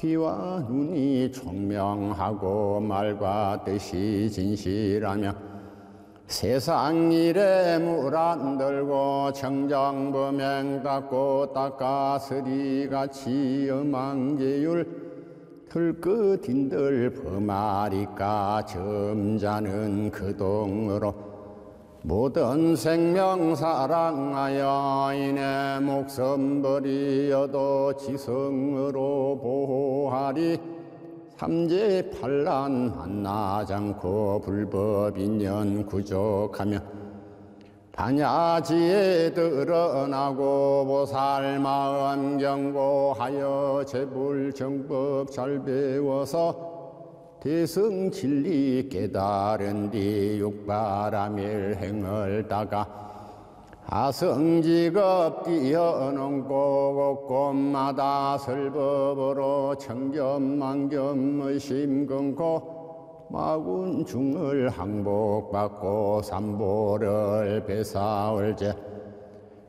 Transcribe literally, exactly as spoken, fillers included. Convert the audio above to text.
귀와 눈이 총명하고 말과 뜻이 진실하며 세상 일에 물 안 들고 청정범행 닦고 닦아서리같이 엄한계율 들끝인들 범하리까 점자는 그동으로 모든 생명 사랑하여 이내 목숨 버리어도 지성으로 보호하리 삼재 반란 만나지 않고 불법인연 구족하며 반야지에 드러나고 보살 마음 경고하여 재불정법 잘 배워서 대승 진리 깨달은 뒤 육바라밀 행을 따가 아성직업 뛰어넘고 곳곳마다 설법으로 청겸만겸 의심 끊고 마군중을 항복받고 삼보를 배사올제